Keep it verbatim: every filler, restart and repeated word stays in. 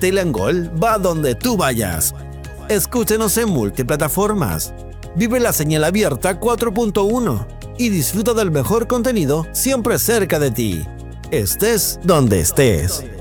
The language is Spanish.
Tele Angol va donde tú vayas. Escúchenos en multiplataformas. Vive la señal abierta cuatro punto uno y disfruta del mejor contenido siempre cerca de ti. Estés donde estés.